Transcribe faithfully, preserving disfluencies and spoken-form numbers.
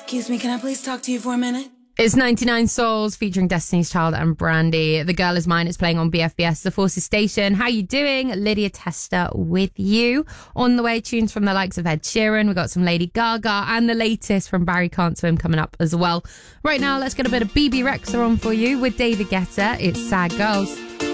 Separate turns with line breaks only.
Excuse me, can I please talk to you for a minute?
It's ninety-nine Souls featuring Destiny's Child and Brandy. The Girl Is Mine is playing on B F B S, The Forces Station. How you doing? Lydia Tester with you. On the way, tunes from the likes of Ed Sheeran. We've got some Lady Gaga and the latest from Barry Can't Swim coming up as well. Right now, let's get a bit of B B Rexha on for you with David Guetta. It's Sad Girls.